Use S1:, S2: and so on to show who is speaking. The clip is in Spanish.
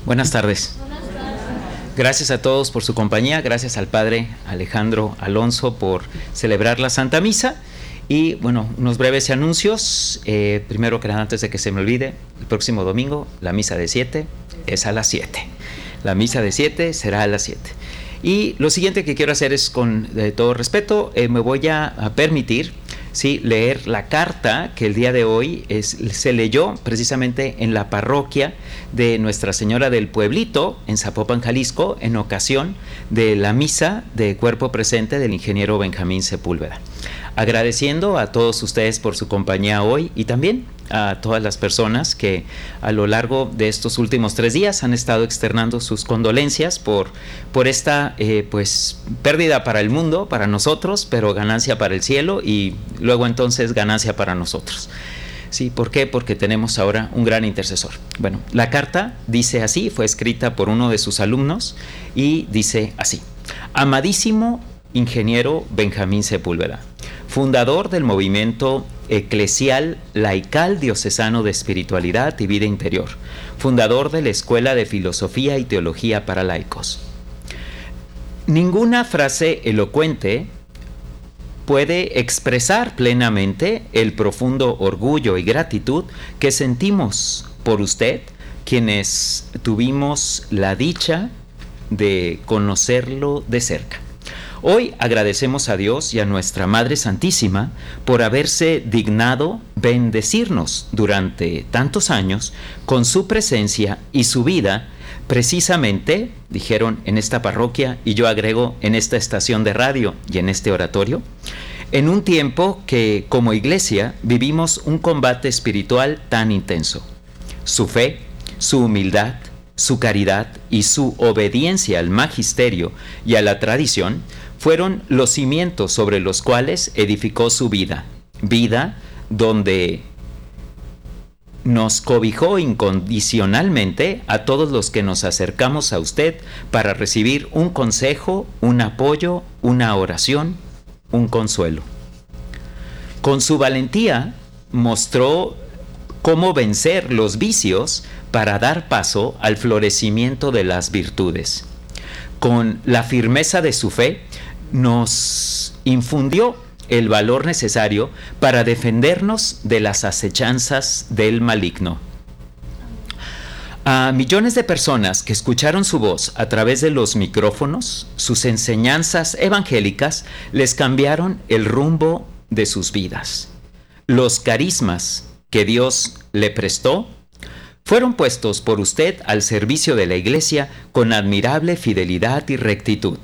S1: Buenas tardes. Gracias a todos por su compañía, gracias al Padre Alejandro Alonso por celebrar la Santa Misa. Y bueno, unos breves anuncios. Primero que nada, antes de que se me olvide, el próximo domingo la misa de 7 es a las 7. La misa de 7 será a las 7. Y lo siguiente que quiero hacer es, con todo respeto, me voy a permitir leer la carta que el día de hoy se leyó precisamente en la parroquia de Nuestra Señora del Pueblito, en Zapopan, Jalisco, en ocasión de la misa de cuerpo presente del ingeniero Benjamín Sepúlveda. Agradeciendo a todos ustedes por su compañía hoy y también a todas las personas que a lo largo de estos últimos 3 días han estado externando sus condolencias por esta pérdida para el mundo, para nosotros, pero ganancia para el cielo y luego entonces ganancia para nosotros. Sí, ¿por qué? Porque tenemos ahora un gran intercesor. Bueno, la carta dice así, fue escrita por uno de sus alumnos y dice así: Amadísimo ingeniero Benjamín Sepúlveda, fundador del movimiento eclesial laical diocesano de espiritualidad y vida interior, fundador de la Escuela de Filosofía y Teología para Laicos. Ninguna frase elocuente puede expresar plenamente el profundo orgullo y gratitud que sentimos por usted, quienes tuvimos la dicha de conocerlo de cerca. Hoy agradecemos a Dios y a nuestra Madre Santísima por haberse dignado bendecirnos durante tantos años con su presencia y su vida, precisamente, dijeron en esta parroquia, y yo agrego en esta estación de radio y en este oratorio, en un tiempo que como iglesia vivimos un combate espiritual tan intenso. Su fe, su humildad, su caridad y su obediencia al magisterio y a la tradición fueron los cimientos sobre los cuales edificó su vida, donde nos cobijó incondicionalmente a todos los que nos acercamos a usted para recibir un consejo, un apoyo, una oración, un consuelo. Con su valentía mostró cómo vencer los vicios para dar paso al florecimiento de las virtudes. Con la firmeza de su fe, nos infundió el valor necesario para defendernos de las acechanzas del maligno. A millones de personas que escucharon su voz a través de los micrófonos, sus enseñanzas evangélicas les cambiaron el rumbo de sus vidas. Los carismas que Dios le prestó fueron puestos por usted al servicio de la Iglesia con admirable fidelidad y rectitud.